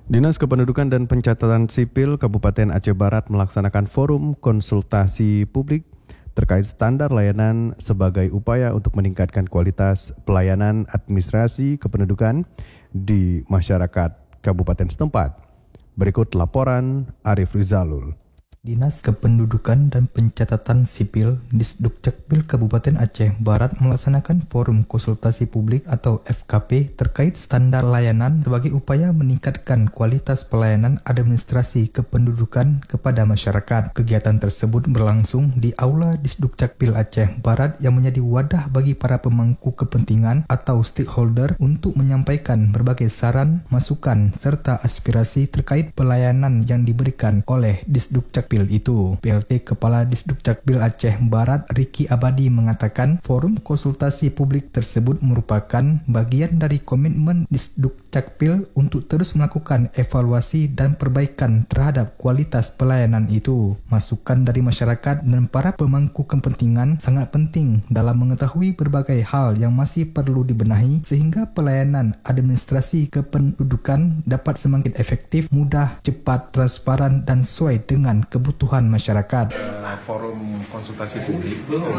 Dinas Kependudukan dan Pencatatan Sipil Kabupaten Aceh Barat melaksanakan forum konsultasi publik terkait standar layanan sebagai upaya untuk meningkatkan kualitas pelayanan administrasi kependudukan di masyarakat kabupaten setempat. Berikut laporan Arif Rizalul. Dinas Kependudukan dan Pencatatan Sipil Disdukcapil Kabupaten Aceh Barat melaksanakan forum konsultasi publik atau FKP terkait standar layanan sebagai upaya meningkatkan kualitas pelayanan administrasi kependudukan kepada masyarakat. Kegiatan tersebut berlangsung di Aula Disdukcapil Aceh Barat yang menjadi wadah bagi para pemangku kepentingan atau stakeholder untuk menyampaikan berbagai saran, masukan, serta aspirasi terkait pelayanan yang diberikan oleh Disdukcapil itu. PLT Kepala Disdukcapil Aceh Barat Riki Abadi mengatakan forum konsultasi publik tersebut merupakan bagian dari komitmen Disdukcapil untuk terus melakukan evaluasi dan perbaikan terhadap kualitas pelayanan itu. Masukan dari masyarakat dan para pemangku kepentingan sangat penting dalam mengetahui berbagai hal yang masih perlu dibenahi sehingga pelayanan administrasi kependudukan dapat semakin efektif, mudah, cepat, transparan dan sesuai dengan kebutuhan masyarakat. Forum konsultasi publik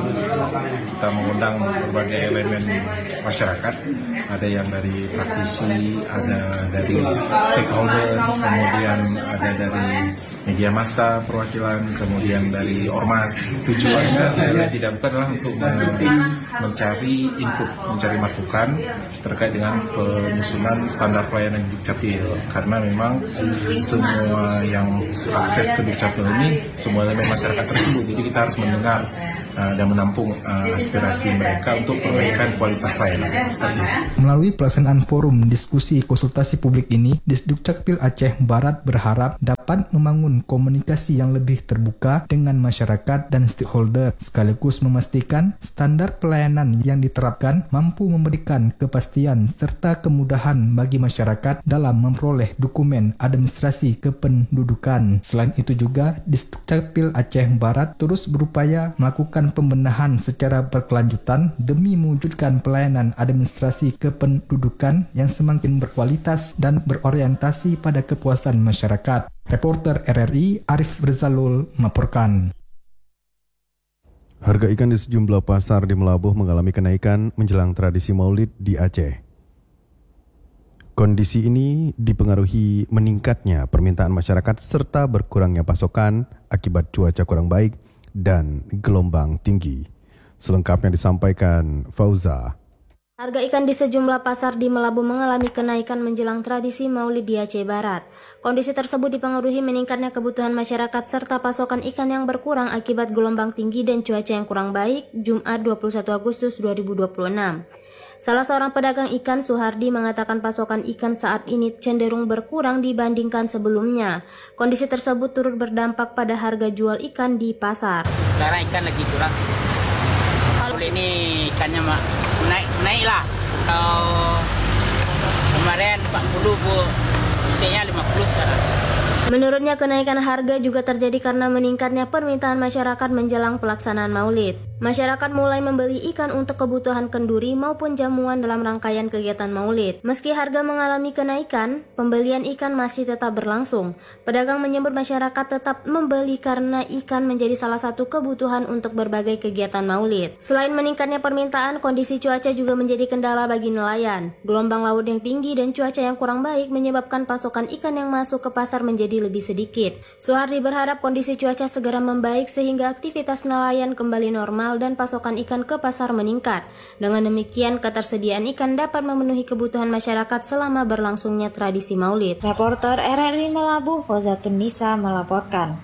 kita mengundang berbagai elemen masyarakat, ada yang dari praktisi, ada dari stakeholder, kemudian ada dari media massa perwakilan, kemudian dari ormas. Tujuannya tidak bukan adalah untuk mencari input, mencari masukan terkait dengan penyusunan standar pelayanan Dukcapil, karena memang semua yang akses ke Dukcapil ini semua elemen masyarakat tersebut, jadi kita harus mendengar dan menampung aspirasi mereka untuk perbaikan kualitas layanan. Melalui pelaksanaan forum diskusi konsultasi publik ini, Disdukcapil Aceh Barat berharap dapat membangun komunikasi yang lebih terbuka dengan masyarakat dan stakeholder, sekaligus memastikan standar pelayanan yang diterapkan mampu memberikan kepastian serta kemudahan bagi masyarakat dalam memperoleh dokumen administrasi kependudukan. Selain itu juga, Disdukcapil Aceh Barat terus berupaya melakukan pembenahan secara berkelanjutan demi mewujudkan pelayanan administrasi kependudukan yang semakin berkualitas dan berorientasi pada kepuasan masyarakat. Reporter RRI Arif Rizalul melaporkan. Harga ikan di sejumlah pasar di Melabuh mengalami kenaikan menjelang tradisi Maulid di Aceh. Kondisi ini dipengaruhi meningkatnya permintaan masyarakat serta berkurangnya pasokan akibat cuaca kurang baik dan gelombang tinggi. Selengkapnya disampaikan Fauza. Harga ikan di sejumlah pasar di Melabuh mengalami kenaikan menjelang tradisi Maulid di Aceh Barat. Kondisi tersebut dipengaruhi meningkatnya kebutuhan masyarakat serta pasokan ikan yang berkurang akibat gelombang tinggi dan cuaca yang kurang baik Jumat 21 Agustus 2026. Salah seorang pedagang ikan, Suhardi, mengatakan pasokan ikan saat ini cenderung berkurang dibandingkan sebelumnya. Kondisi tersebut turut berdampak pada harga jual ikan di pasar. Sekarang ikan lagi kurang sih. Kalau ini ikannya naik lah. Kalau kemarin 40 bu, isinya 50 sekarang. Menurutnya kenaikan harga juga terjadi karena meningkatnya permintaan masyarakat menjelang pelaksanaan Maulid. Masyarakat mulai membeli ikan untuk kebutuhan kenduri maupun jamuan dalam rangkaian kegiatan Maulid. Meski harga mengalami kenaikan, pembelian ikan masih tetap berlangsung. Pedagang menyebut masyarakat tetap membeli karena ikan menjadi salah satu kebutuhan untuk berbagai kegiatan Maulid. Selain meningkatnya permintaan, kondisi cuaca juga menjadi kendala bagi nelayan. Gelombang laut yang tinggi dan cuaca yang kurang baik menyebabkan pasokan ikan yang masuk ke pasar menjadi lebih sedikit. Suhardi berharap kondisi cuaca segera membaik sehingga aktivitas nelayan kembali normal dan pasokan ikan ke pasar meningkat. Dengan demikian, ketersediaan ikan dapat memenuhi kebutuhan masyarakat selama berlangsungnya tradisi Maulid. Reporter RRI Melabuh, Fauzatun Nisa melaporkan.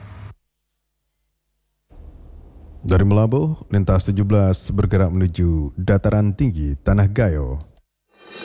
Dari Melabuh, lintas 17 bergerak menuju dataran tinggi Tanah Gayo.